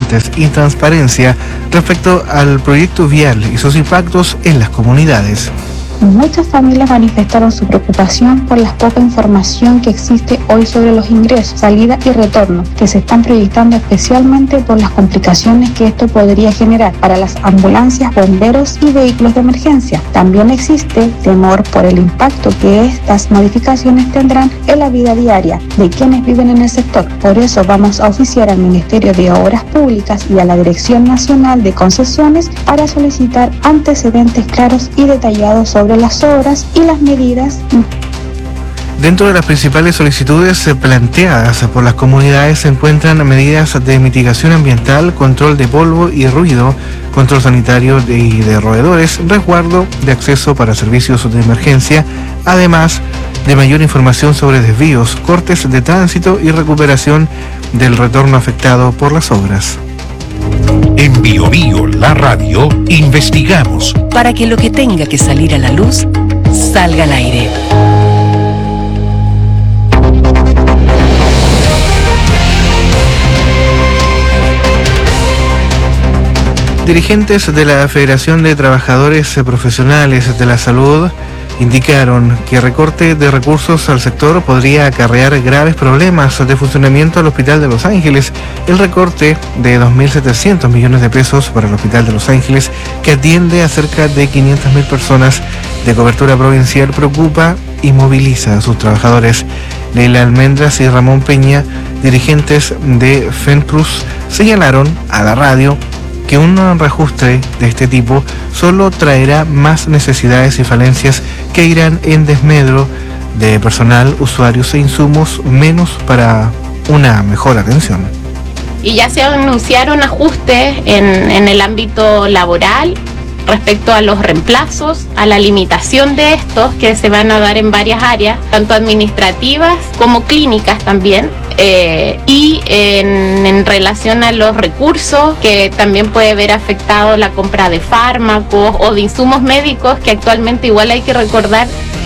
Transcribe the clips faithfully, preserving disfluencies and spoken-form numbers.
antecedentes y transparencia respecto al proyecto vial y sus impactos en las comunidades. Muchas familias manifestaron su preocupación por la poca información que existe hoy sobre los ingresos, salida y retorno, que se están proyectando especialmente por las complicaciones que esto podría generar para las ambulancias, bomberos y vehículos de emergencia. También existe temor por el impacto que estas modificaciones tendrán en la vida diaria de quienes viven en el sector. Por eso vamos a oficiar al Ministerio de Obras Públicas y a la Dirección Nacional de Concesiones para solicitar antecedentes claros y detallados sobre las obras y las medidas. Dentro de las principales solicitudes planteadas por las comunidades se encuentran medidas de mitigación ambiental, control de polvo y ruido, control sanitario y de roedores, resguardo de acceso para servicios de emergencia, además de mayor información sobre desvíos, cortes de tránsito y recuperación del retorno afectado por las obras. En Bio Bio, la radio, investigamos para que lo que tenga que salir a la luz salga al aire. Dirigentes de la Federación de Trabajadores Profesionales de la Salud indicaron que recorte de recursos al sector podría acarrear graves problemas de funcionamiento al Hospital de Los Ángeles. El recorte de dos mil setecientos millones de pesos para el Hospital de Los Ángeles, que atiende a cerca de quinientas mil personas de cobertura provincial, preocupa y moviliza a sus trabajadores. Leila Almendras y Ramón Peña, dirigentes de FENPRUS, señalaron a la radio que un reajuste de este tipo solo traerá más necesidades y falencias que irán en desmedro de personal, usuarios e insumos, menos para una mejor atención. Y ya se anunciaron ajustes en, en el ámbito laboral respecto a los reemplazos, a la limitación de estos que se van a dar en varias áreas, tanto administrativas como clínicas también. Eh, y en, en relación a los recursos, que también puede ver afectado la compra de fármacos o de insumos médicos, que actualmente igual hay que recordar.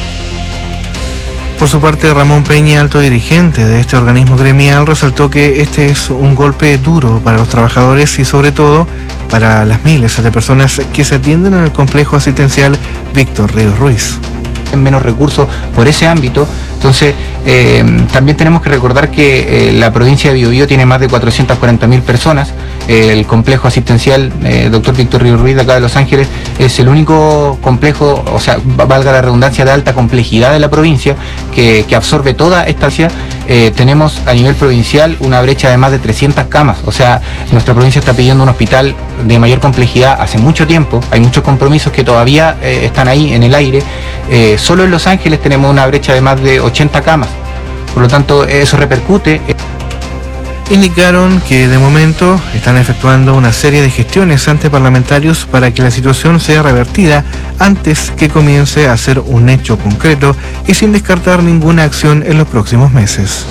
Por su parte, Ramón Peña, alto dirigente de este organismo gremial, resaltó que este es un golpe duro para los trabajadores y sobre todo para las miles de personas que se atienden en el complejo asistencial Víctor Ríos Ruiz. Menos recursos por ese ámbito. Entonces, eh, también tenemos que recordar que eh, la provincia de Bio Bio tiene más de cuatrocientas cuarenta mil personas. Eh, el complejo asistencial eh, doctor Víctor Ríos Ruiz de acá de Los Ángeles es el único complejo, o sea, valga la redundancia, de alta complejidad de la provincia que, que absorbe toda esta ciudad. Eh, tenemos a nivel provincial una brecha de más de trescientas camas, o sea, nuestra provincia está pidiendo un hospital de mayor complejidad hace mucho tiempo. Hay muchos compromisos que todavía eh, están ahí en el aire. Eh, solo en Los Ángeles tenemos una brecha de más de ochenta camas, por lo tanto eso repercute. Indicaron que de momento están efectuando una serie de gestiones ante parlamentarios para que la situación sea revertida antes que comience a ser un hecho concreto y sin descartar ninguna acción en los próximos meses.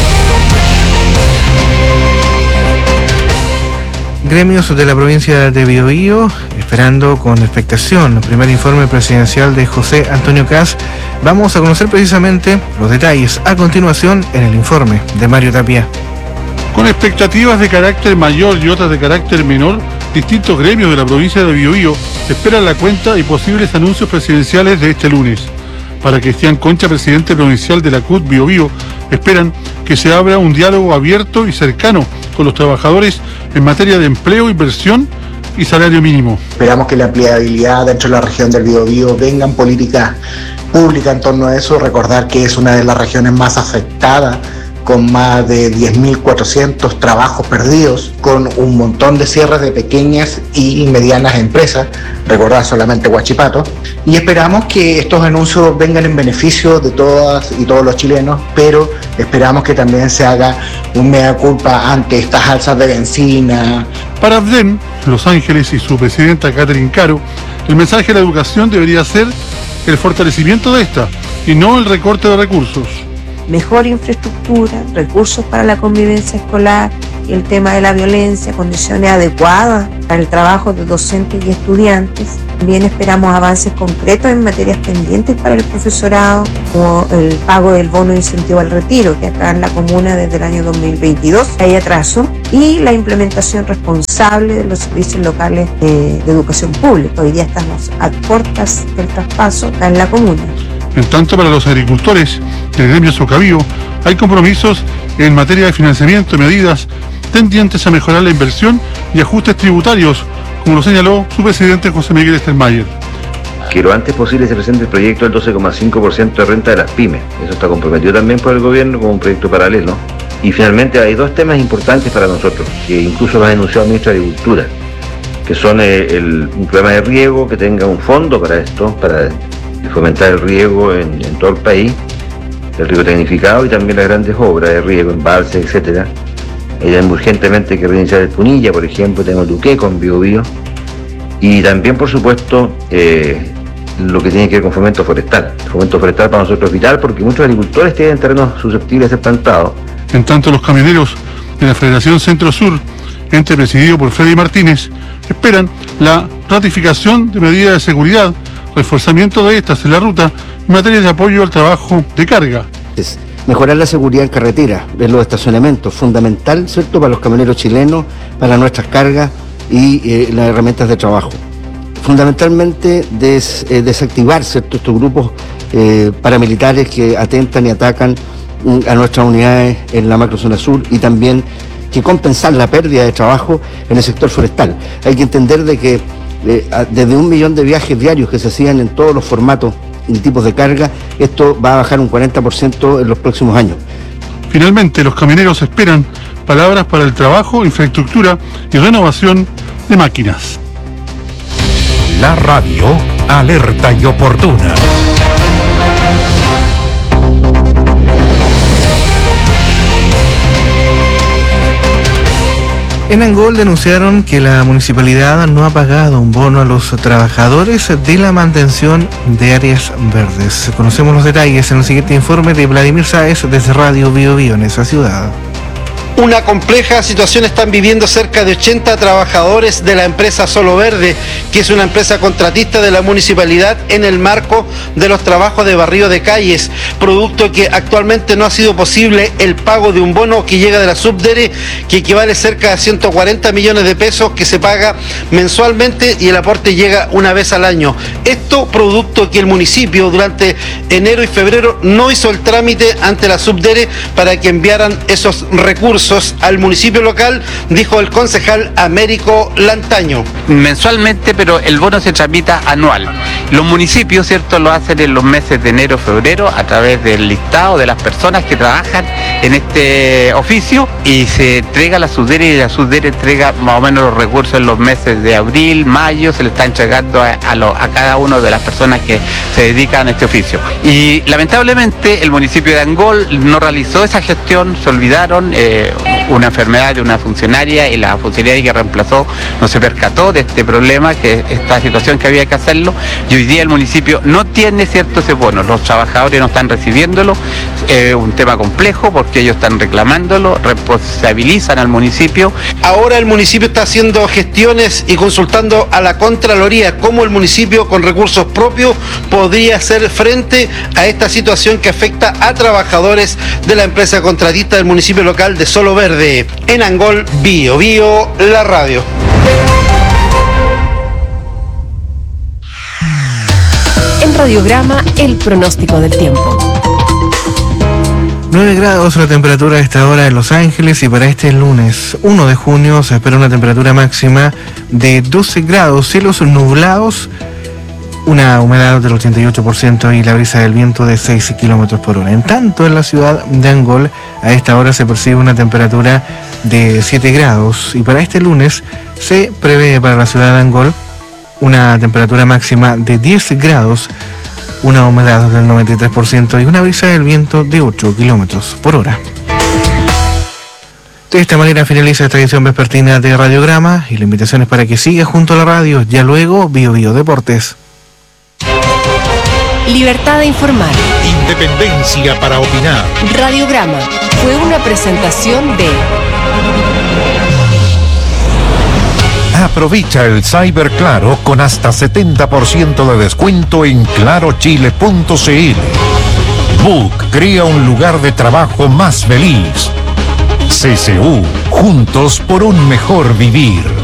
Gremios de la provincia de Bio Bio esperando con expectación el primer informe presidencial de José Antonio Kast. Vamos a conocer precisamente los detalles a continuación en el informe de Mario Tapia. Con expectativas de carácter mayor y otras de carácter menor, distintos gremios de la provincia de Bio Bio esperan la cuenta y posibles anuncios presidenciales de este lunes. Para Cristian Concha, presidente provincial de la C U T Bio Bio, esperan que se abra un diálogo abierto y cercano con los trabajadores en materia de empleo, inversión y salario mínimo. Esperamos que la empleabilidad dentro de la región del Bio Bio vengan políticas públicas en torno a eso. Recordar que es una de las regiones más afectadas, con más de diez mil cuatrocientos trabajos perdidos, con un montón de cierres de pequeñas y medianas empresas, recordar solamente Huachipato, y esperamos que estos anuncios vengan en beneficio de todas y todos los chilenos, pero esperamos que también se haga un mea culpa ante estas alzas de benzina. Para AFDEM, Los Ángeles y su presidenta Catherine Caro, el mensaje de la educación debería ser el fortalecimiento de esta y no el recorte de recursos. Mejor infraestructura, recursos para la convivencia escolar y el tema de la violencia, condiciones adecuadas para el trabajo de docentes y estudiantes. También esperamos avances concretos en materias pendientes para el profesorado, como el pago del bono de incentivo al retiro, que acá en la comuna desde el año dos mil veintidós hay atraso. y la implementación responsable de los servicios locales de, de educación pública. Hoy día estamos a puertas del traspaso acá en la comuna. En tanto, para los agricultores del gremio Socavío hay compromisos en materia de financiamiento y medidas tendientes a mejorar la inversión y ajustes tributarios, como lo señaló su presidente José Miguel Stelmayer. Que lo antes posible se presente el proyecto del doce coma cinco por ciento de renta de las pymes. Eso está comprometido también por el gobierno como un proyecto paralelo. Y finalmente hay dos temas importantes para nosotros, que incluso lo ha denunciado el ministro de Agricultura, que son el, el, un programa de riego que tenga un fondo para esto, para fomentar el riego en, en todo el país, el riego tecnificado y también las grandes obras de riego, embalses, etcétera. Hay urgentemente que reiniciar el Punilla, por ejemplo, tenemos Duque con Biobío. Y también, por supuesto, eh, lo que tiene que ver con fomento forestal. El fomento forestal para nosotros es vital porque muchos agricultores tienen terrenos susceptibles de ser plantados. En tanto, los camioneros de la Federación Centro-Sur, ente presidido por Freddy Martínez, esperan la ratificación de medidas de seguridad, reforzamiento de estas en la ruta en materia de apoyo al trabajo de carga. Mejorar la seguridad en carretera, en los estacionamientos, fundamental, ¿cierto?, para los camioneros chilenos, para nuestras cargas y eh, las herramientas de trabajo. Fundamentalmente des, eh, desactivar, ¿cierto?, estos grupos eh, paramilitares que atentan y atacan mm, a nuestras unidades en la macrozona sur y también que compensar la pérdida de trabajo en el sector forestal. Hay que entender de que eh, desde un millón de viajes diarios que se hacían en todos los formatos y tipos de carga, esto va a bajar un cuarenta por ciento en los próximos años. Finalmente, los camioneros esperan palabras para el trabajo, infraestructura y renovación de máquinas. La radio alerta y oportuna. En Angol denunciaron que la municipalidad no ha pagado un bono a los trabajadores de la mantención de áreas verdes. Conocemos los detalles en el siguiente informe de Vladimir Sáez desde Radio Bio Bio en esa ciudad. Una compleja situación están viviendo cerca de ochenta trabajadores de la empresa Solo Verde, que es una empresa contratista de la municipalidad en el marco de los trabajos de barrido de calles, producto que actualmente no ha sido posible el pago de un bono que llega de la Subdere, que equivale cerca a ciento cuarenta millones de pesos que se paga mensualmente y el aporte llega una vez al año. Esto producto que el municipio durante enero y febrero no hizo el trámite ante la Subdere para que enviaran esos recursos al municipio local, dijo el concejal Américo Lantaño. Mensualmente, pero el bono se tramita anual. Los municipios, ¿cierto?, lo hacen en los meses de enero, febrero, a través del listado de las personas que trabajan en este oficio y se entrega a la Subdere y la Subdere entrega más o menos los recursos en los meses de abril, mayo, se le está entregando a, a, lo, a cada una de las personas que se dedican a este oficio. Y lamentablemente el municipio de Angol no realizó esa gestión, se olvidaron, eh, una enfermedad de una funcionaria y la funcionaria que reemplazó no se percató de este problema, que esta situación que había que hacerlo, y hoy día el municipio no tiene cierto ese bono, los trabajadores no están recibiéndolo, es eh, un tema complejo porque ellos están reclamándolo, responsabilizan al municipio. Ahora el municipio está haciendo gestiones y consultando a la Contraloría cómo el municipio con recursos propios podría hacer frente a esta situación que afecta a trabajadores de la empresa contratista del municipio local de Solo Verde. En Angol, Bio Bio, la radio. En Radiograma, el pronóstico del tiempo. nueve grados la temperatura a esta hora en Los Ángeles y para este lunes uno de junio se espera una temperatura máxima de doce grados, cielos nublados, una humedad del ochenta y ocho por ciento y la brisa del viento de seis kilómetros por hora. En tanto, en la ciudad de Angol, a esta hora se percibe una temperatura de siete grados y para este lunes se prevé para la ciudad de Angol una temperatura máxima de diez grados, una humedad del noventa y tres por ciento y una brisa del viento de ocho kilómetros por hora. De esta manera finaliza esta edición vespertina de Radiograma y la invitación es para que siga junto a la radio. Ya luego, Bio Bio Deportes. Libertad de informar. Independencia para opinar. Radiograma fue una presentación de... Aprovecha el Cyber Claro con hasta setenta por ciento de descuento en claro chile punto c l. Book crea un lugar de trabajo más feliz. C C U, juntos por un mejor vivir.